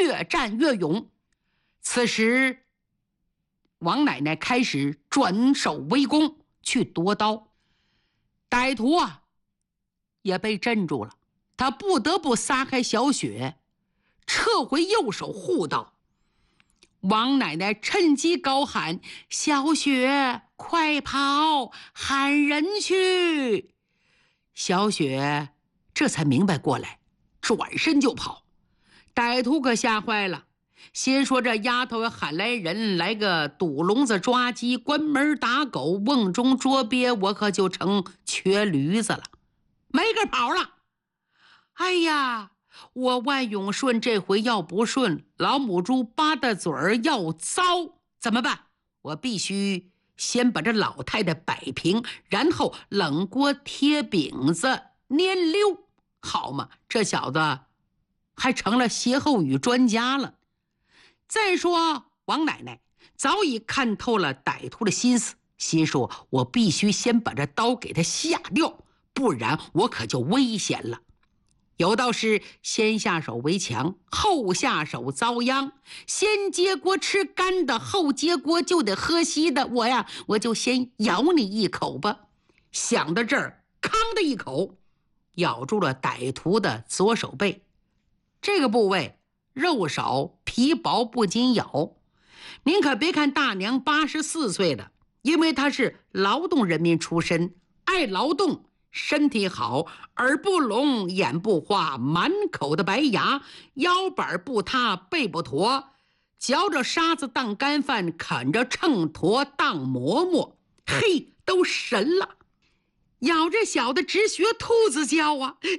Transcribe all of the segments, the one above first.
越战越勇。此时王奶奶开始转守为攻，去夺刀。歹徒也被镇住了，他不得不撒开小雪，撤回右手护刀。王奶奶趁机高喊：小雪快跑，喊人去！小雪这才明白过来，转身就跑。歹徒可吓坏了，心说这丫头喊来人，来个堵笼子抓鸡，关门打狗，瓮中捉鳖，我可就成瘸驴子了，没个跑了。哎呀，我万永顺这回要不顺，老母猪扒的嘴儿要糟，怎么办？我必须先把这老太太摆平，然后冷锅贴饼子拈溜，好嘛，这小子还成了歇后语专家了。再说王奶奶早已看透了歹徒的心思，心说我必须先把这刀给他下掉，不然我可就危险了。有道是先下手为强，后下手遭殃，先接锅吃干的，后接锅就得喝稀的。我就先咬你一口吧。想到这儿，吭的一口咬住了歹徒的左手背，这个部位肉少皮薄，不禁咬。您可别看大娘84岁了，因为她是劳动人民出身，爱劳动，身体好，耳不聋，眼不花，满口的白牙，腰板不塌，背不驼，嚼着沙子当干饭，啃着秤砣当馍馍，嘿，都神了。咬着小的直学兔子叫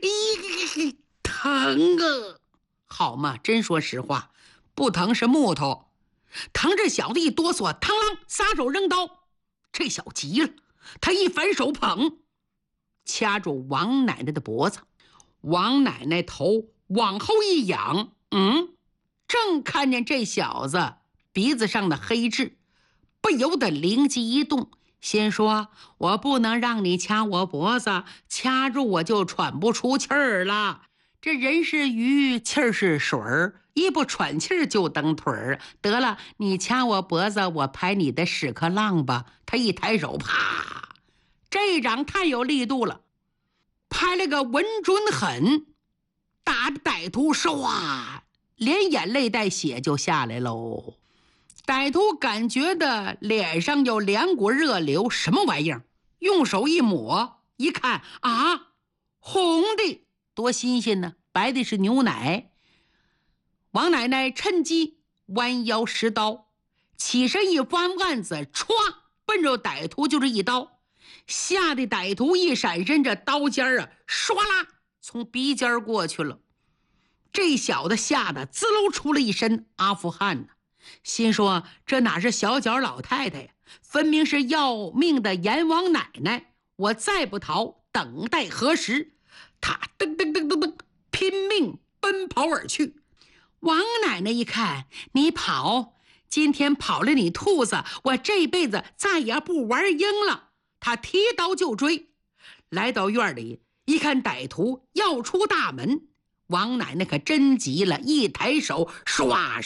疼啊！好嘛，真说实话，不疼是木头，疼这小子一哆嗦，嘡啷撒手扔刀。这小急了，他一反手捧，掐住王奶奶的脖子。王奶奶头往后一仰，正看见这小子鼻子上的黑痣，不由得灵机一动，心说我不能让你掐我脖子，掐住我就喘不出气儿了。这人是鱼，气儿是水儿，一不喘气儿就蹬腿儿。得了，你掐我脖子，我拍你的屎壳郎吧。他一抬手，啪，这一掌太有力度了，拍了个稳准狠，打的歹徒唰，连眼泪带血就下来喽。歹徒感觉的脸上有2股热流，什么玩意儿？用手一抹，一看红的，多新鲜呢！白的是牛奶。王奶奶趁机弯腰拾刀，起身一弯腕子，歘，奔着歹徒就是一刀。吓得歹徒一闪身，这刀尖唰啦从鼻尖过去了。这小子吓得滋溜出了一身阿富汗呢，心说这哪是小脚老太太呀，分明是要命的阎王奶奶，我再不逃，等待何时？他噔噔噔噔噔拼命奔跑而去。王奶奶一看，你跑，今天跑了你兔子，我这辈子再也不玩鹰了。他提刀就追，来到院里一看歹徒要出大门，王奶奶可真急了，一抬手唰，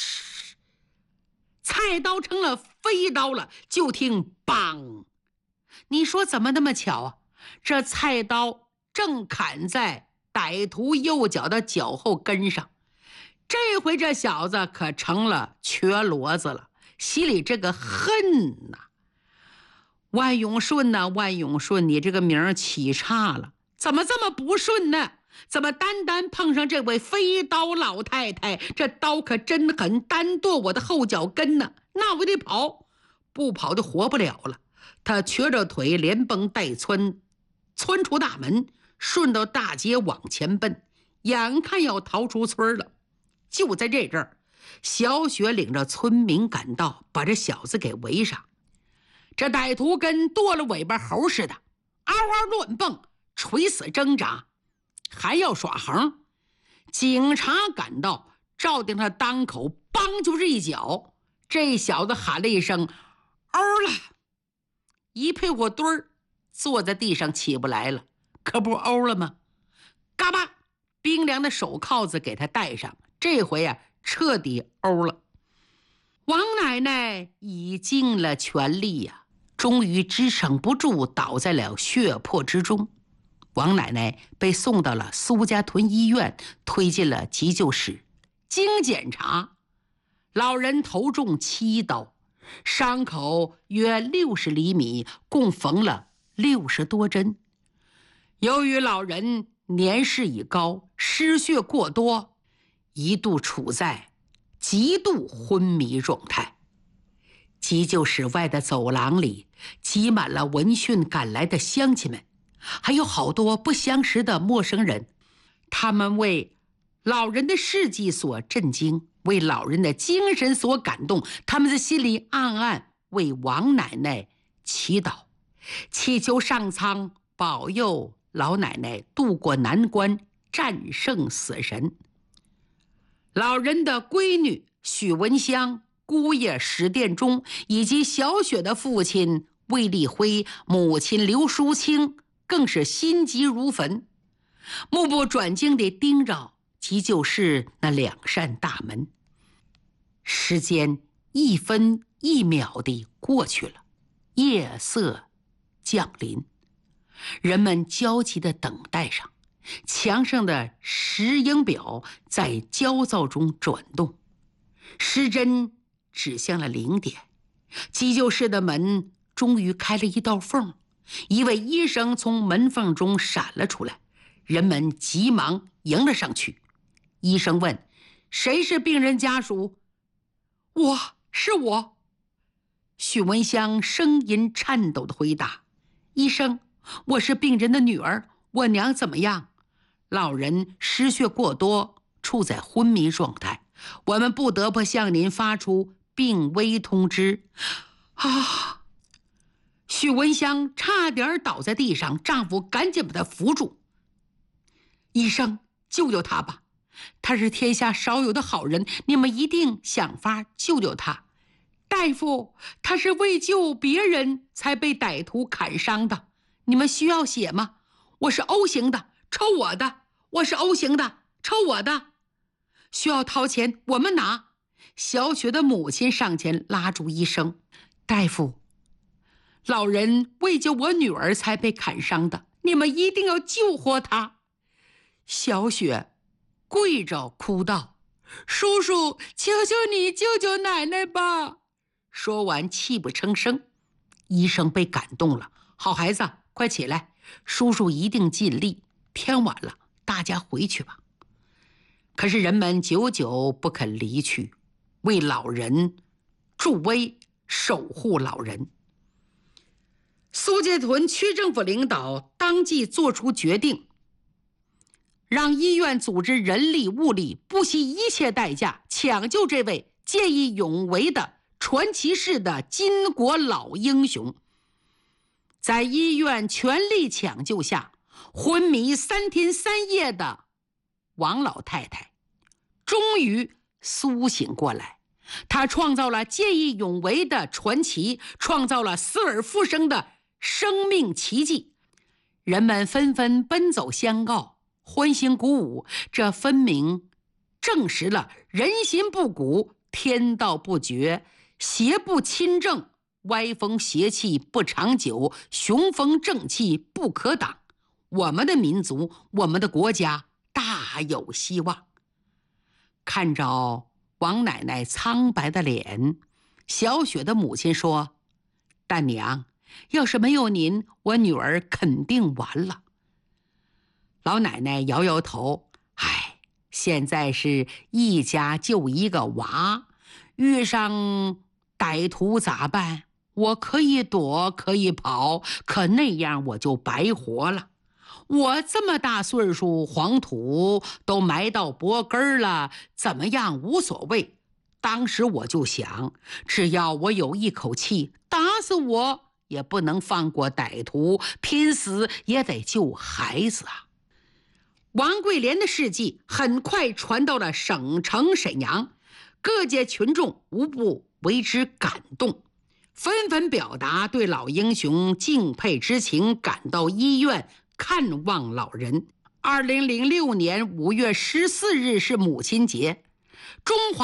菜刀成了飞刀了。就听梆，你说怎么那么巧啊？这菜刀正砍在歹徒右脚的脚后跟上。这回这小子可成了瘸骡子了，心里这个恨呐！万永顺呐，万永顺，你这个名儿起差了，怎么这么不顺呢？怎么单单碰上这位飞刀老太太，这刀可真狠，单剁我的后脚跟呢？那我得跑，不跑就活不了了。他瘸着腿连蹦带窜，窜出大门，顺到大街往前奔，眼看要逃出村了。就在这阵儿，小雪领着村民赶到，把这小子给围上。这歹徒跟剁了尾巴猴似的，嗷嗷乱蹦，垂死挣扎，还要耍横。警察赶到，照定他当口，梆就是一脚。这小子喊了一声嗷了，一屁股墩儿坐在地上起不来了。可不嗷了吗？嘎巴，冰凉的手铐子给他戴上，这回彻底欧了。王奶奶已尽了全力呀，终于支撑不住，倒在了血泊之中。王奶奶被送到了苏家屯医院，推进了急救室。经检查，老人头中7刀，伤口约60厘米，共缝了60多针。由于老人年事已高，失血过多，一度处在极度昏迷状态。急救室外的走廊里挤满了闻讯赶来的乡亲们，还有好多不相识的陌生人。他们为老人的事迹所震惊，为老人的精神所感动，他们在心里暗暗为王奶奶祈祷，祈求上苍保佑老奶奶渡过难关，战胜死神。老人的闺女许文香、姑爷史殿中以及小雪的父亲魏立辉、母亲刘淑清更是心急如焚，目不转睛地盯着急救室那2扇大门。时间1分1秒地过去了，夜色降临，人们焦急地等待上，墙上的石英表在焦躁中转动，时针指向了0点。急救室的门终于开了一道缝，一位医生从门缝中闪了出来，人们急忙迎了上去。医生问：“谁是病人家属？”“是我。”许文香声音颤抖地回答。“医生，我是病人的女儿，我娘怎么样？”“老人失血过多，处在昏迷状态，我们不得不向您发出病危通知。”许文香差点倒在地上，丈夫赶紧把她扶住。“医生，救救他吧，他是天下少有的好人，你们一定想法救救他。”“大夫，他是为救别人才被歹徒砍伤的，你们需要血吗？”“我是 O 型的，抽我的。”“我是 O 型的，抽我的。”“需要掏钱，我们拿。”小雪的母亲上前拉住医生：“大夫，老人为救我女儿才被砍伤的，你们一定要救活她。”小雪跪着哭道：“叔叔，求求你救救奶奶吧！”说完泣不成声。医生被感动了：“好孩子，快起来，叔叔一定尽力。天晚了，大家回去吧。”可是人们久久不肯离去，为老人助威，守护老人。苏家屯区政府领导当即做出决定，让医院组织人力物力，不惜一切代价抢救这位见义勇为的传奇式的巾帼老英雄。在医院全力抢救下，昏迷3天3夜的王老太太终于苏醒过来。她创造了见义勇为的传奇，创造了死而复生的生命奇迹。人们纷纷奔走相告，欢欣鼓舞，这分明证实了人心不古，天道不绝，邪不侵正，歪风邪气不长久，雄风正气不可挡。我们的民族，我们的国家大有希望。看着王奶奶苍白的脸，小雪的母亲说：“大娘，要是没有您，我女儿肯定完了。”老奶奶摇摇头：“现在是一家就一个娃，遇上歹徒咋办？我可以躲，可以跑，可那样我就白活了。我这么大岁数，黄土都埋到脖根了，怎么样无所谓。当时我就想，只要我有一口气，打死我也不能放过歹徒，拼死也得救孩子啊。”王桂莲的事迹很快传到了省城沈阳，各界群众无不为之感动，纷纷表达对老英雄敬佩之情，赶到医院看望老人。2006年5月14日是母亲节， 中华。